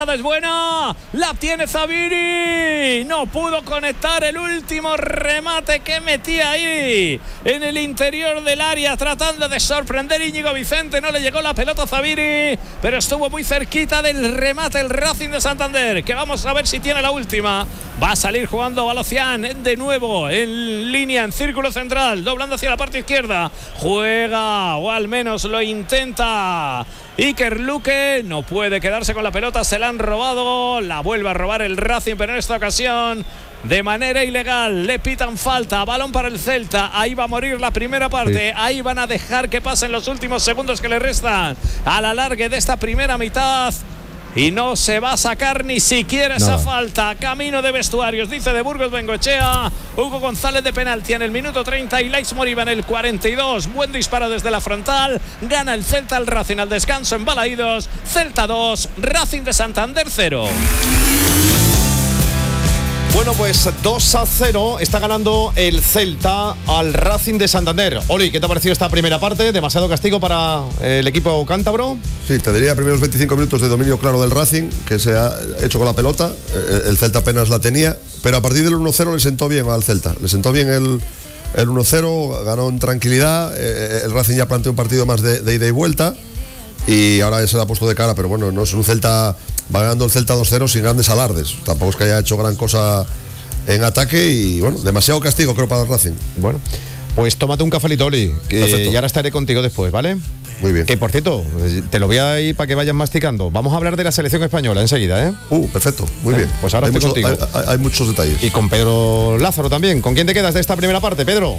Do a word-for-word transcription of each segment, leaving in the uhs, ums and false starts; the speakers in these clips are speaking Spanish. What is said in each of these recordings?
Es buena, la tiene Zabiri, no pudo conectar el último remate que metía ahí en el interior del área tratando de sorprender Íñigo Vicente, no le llegó la pelota a Zabiri, pero estuvo muy cerquita del remate el Racing de Santander, que vamos a ver si tiene la última. Va a salir jugando Balocián de nuevo en línea, en círculo central, doblando hacia la parte izquierda, juega o al menos lo intenta Iker Luque, no puede quedarse con la pelota, se la han robado, la vuelve a robar el Racing, pero en esta ocasión de manera ilegal, le pitan falta, balón para el Celta, ahí va a morir la primera parte, sí. Ahí van a dejar que pasen los últimos segundos que le restan a la largue de esta primera mitad. Y no se va a sacar ni siquiera no. esa falta. Camino de vestuarios, dice de Burgos Bengoechea. Hugo González de penalti en el minuto treinta y Lais Moriba en el cuarenta y dos. Buen disparo desde la frontal. Gana el Celta al Racing al descanso en Balaídos. Celta dos, Racing de Santander cero. Bueno, pues dos a cero está ganando el Celta al Racing de Santander. Oli, ¿qué te ha parecido esta primera parte? ¿Demasiado castigo para el equipo cántabro? Sí, te diría primeros veinticinco minutos de dominio claro del Racing, que se ha hecho con la pelota. El Celta apenas la tenía, pero a partir del uno cero le sentó bien al Celta. Le sentó bien el, el uno cero, ganó en tranquilidad. El Racing ya planteó un partido más de, de ida y vuelta y ahora se le ha puesto de cara, pero bueno, no es un Celta... Va ganando el Celta dos cero sin grandes alardes. Tampoco es que haya hecho gran cosa en ataque y, bueno, demasiado castigo creo para el Racing. Bueno, pues tómate un cafelito, Oli, que y ahora estaré contigo después, ¿vale? Muy bien. Que, por cierto, te lo voy a ir para que vayan masticando. Vamos a hablar de la selección española enseguida, ¿eh? Uh, perfecto, muy eh, bien. Pues ahora hay estoy mucho, contigo. Hay, hay muchos detalles. Y con Pedro Lázaro también. ¿Con quién te quedas de esta primera parte, Pedro?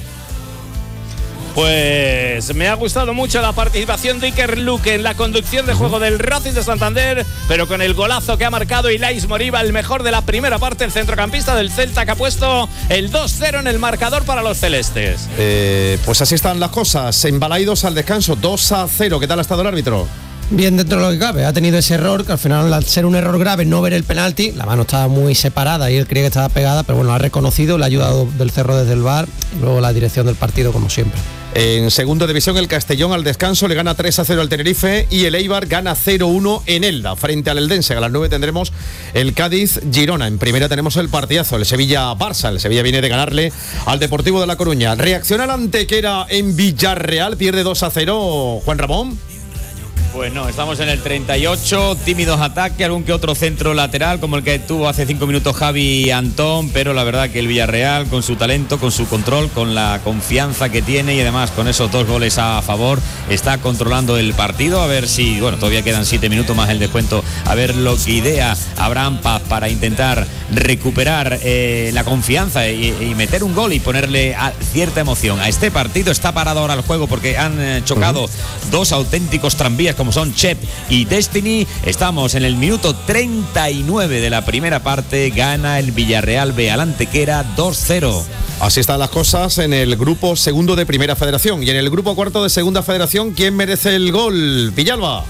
Pues me ha gustado mucho la participación de Iker Luque en la conducción de juego del Racing de Santander, pero con el golazo que ha marcado Lais Moriba, el mejor de la primera parte, el centrocampista del Celta, que ha puesto el dos cero en el marcador para los celestes. Eh, pues así están las cosas, en Balaídos al descanso, dos a cero. ¿Qué tal ha estado el árbitro? Bien, dentro de lo que cabe, ha tenido ese error, que al final, al ser un error grave, no ver el penalti, la mano estaba muy separada y él creía que estaba pegada, pero bueno, lo ha reconocido, le ha ayudado del Cerro desde el V A R y luego la dirección del partido, como siempre. En segunda división, el Castellón al descanso le gana tres a cero al Tenerife y el Eibar gana cero uno en Elda frente al Eldense. A las nueve tendremos el Cádiz-Girona. En primera tenemos el partidazo, el Sevilla-Barça. El Sevilla viene de ganarle al Deportivo de La Coruña. Reacciona la Antequera en Villarreal, pierde dos a cero, Juan Ramón. Pues no, estamos en el treinta y ocho, tímidos ataques, algún que otro centro lateral como el que tuvo hace cinco minutos Javi Antón, pero la verdad que el Villarreal, con su talento, con su control, con la confianza que tiene y además con esos dos goles a favor, está controlando el partido. A ver si, bueno, todavía quedan siete minutos más el descuento, a ver lo que idea Abraham Paz para intentar recuperar eh, la confianza y, y meter un gol y ponerle a cierta emoción a este partido. Está parado ahora el juego porque han eh, chocado uh-huh. dos auténticos tranvías como son Chep y Destiny. Estamos en el minuto treinta y nueve de la primera parte. Gana el Villarreal B al Antequera dos cero. Así están las cosas en el grupo segundo de Primera Federación. Y en el grupo cuarto de Segunda Federación, ¿quién merece el gol? Villalba.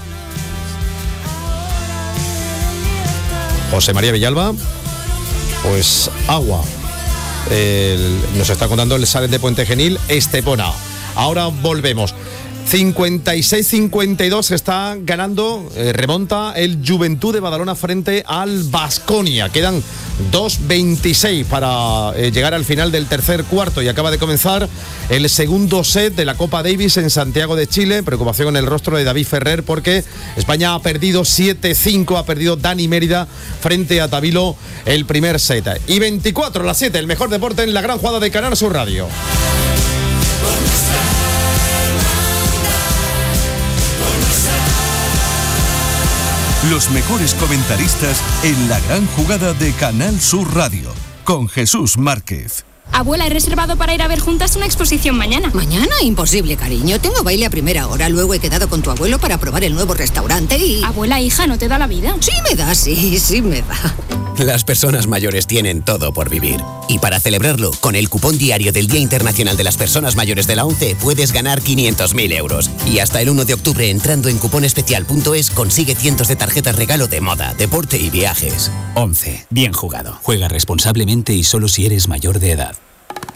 José María Villalba. Pues agua. El, nos está contando el Sales de Puente Genil, Estepona. Ahora volvemos. cincuenta y seis cincuenta y dos está ganando, eh, remonta el Juventud de Badalona frente al Baskonia. Quedan dos veintiséis para eh, llegar al final del tercer cuarto y acaba de comenzar el segundo set de la Copa Davis en Santiago de Chile. Preocupación en el rostro de David Ferrer porque España ha perdido siete cinco, ha perdido Dani Mérida frente a Tavilo el primer set. Y veinticuatro a las siete, el mejor deporte en la gran jugada de Canal Sur Radio. Los mejores comentaristas en la gran jugada de Canal Sur Radio, con Jesús Márquez. Abuela, he reservado para ir a ver juntas una exposición mañana. ¿Mañana? Imposible, cariño. Tengo baile a primera hora. Luego he quedado con tu abuelo para probar el nuevo restaurante y... Abuela, hija, ¿no te da la vida? Sí me da, sí, sí me da. Las personas mayores tienen todo por vivir. Y para celebrarlo, con el cupón diario del Día Internacional de las Personas Mayores de la ONCE, puedes ganar quinientos mil euros. Y hasta el uno de octubre, entrando en cuponespecial punto es, consigue cientos de tarjetas regalo de moda, deporte y viajes. ONCE. Bien jugado. Juega responsablemente y solo si eres mayor de edad.